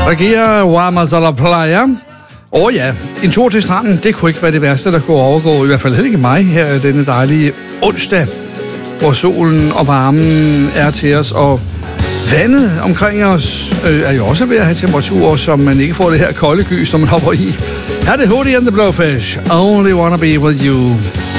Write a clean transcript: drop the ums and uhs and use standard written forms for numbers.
Regerer Guamas a la Playa. Ja, en tur til stranden, det kunne ikke være det værste, der kunne overgå, i hvert fald ikke mig her denne dejlige onsdag, hvor solen og varmen er til os, og vandet omkring os er jo også ved at have temperaturer, som man ikke får det her kolde gys, når man hopper i. Her er det Hootie and the Blowfish, Only Wanna Be With You.